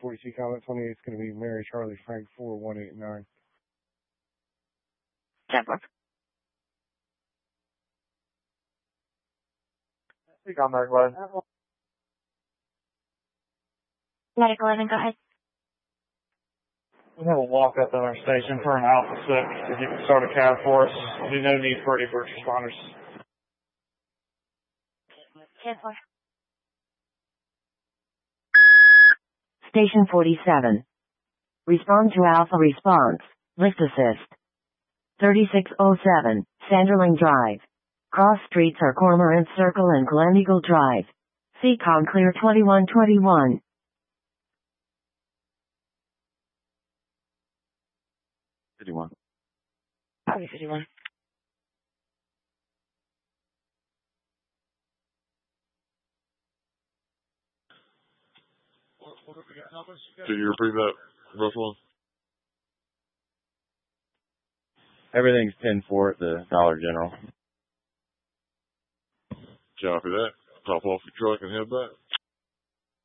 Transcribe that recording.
40C comment 28 is going to be Mary Charlie Frank 4189. 10-4. Speak on Medic 11. Medic 11, go ahead. We have a walk up at our station for an Alpha 6. If you can start a cab for us, there'll be no need for any first responders. 10-4. Station 47. Respond to Alpha response. Lift assist. 3607, Sanderling Drive. Cross streets are Cormorant Circle and Gleneagle Drive. CCOM clear 2121. 51. Copy 51. Can you repeat that, Russell? Everything's 10-4 at the Dollar General. Copy that. Top off your truck and head back.